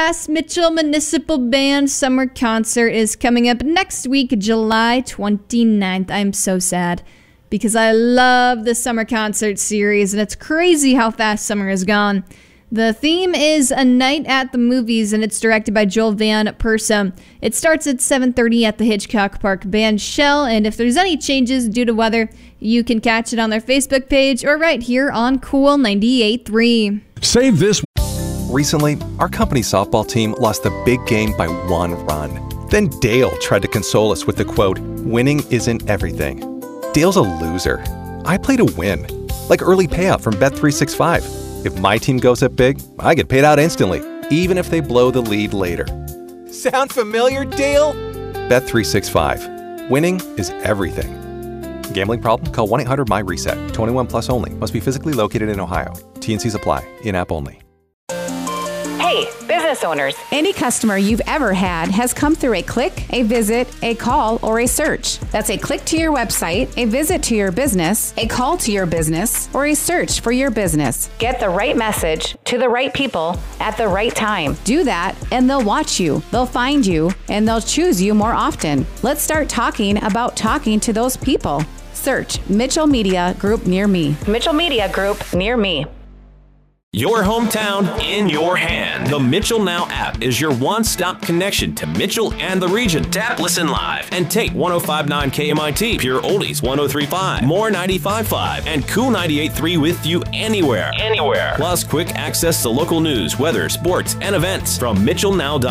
last Mitchell Municipal Band summer concert is coming up next week, July 29th. I'm so sad because I love the summer concert series, and it's crazy how fast summer has gone. The theme is A Night at the Movies, and it's directed by Joel Van Persa. It starts at 7:30 at the Hitchcock Park Band Shell, and if there's any changes due to weather, you can catch it on their Facebook page or right here on Cool 98.3. Save this. Recently, our company's softball team lost the big game by 1 run. Then Dale tried to console us with the quote, "Winning isn't everything." Dale's a loser. I play to win, like early payout from Bet365. If my team goes up big, I get paid out instantly, even if they blow the lead later. Sound familiar, Dale? Bet365. Winning is everything. Gambling problem? Call 1-800-MY-RESET. 21 plus only. Must be physically located in Ohio. T&Cs apply. In-app only. Hey, business owners. Any customer you've ever had has come through a click, a visit, a call, or a search. That's a click to your website, a visit to your business, a call to your business, or a search for your business. Get the right message to the right people at the right time. Do that, and they'll watch you, they'll find you, and they'll choose you more often. Let's start talking about talking to those people. Search Mitchell Media Group near me. Mitchell Media Group near me. Your hometown in your hand. The Mitchell Now app is your one-stop connection to Mitchell and the region. Tap Listen Live and take 105.9 KMIT, Pure Oldies 103.5, More 95.5, and Cool 98.3 with you anywhere. Plus quick access to local news, weather, sports, and events from MitchellNow.com.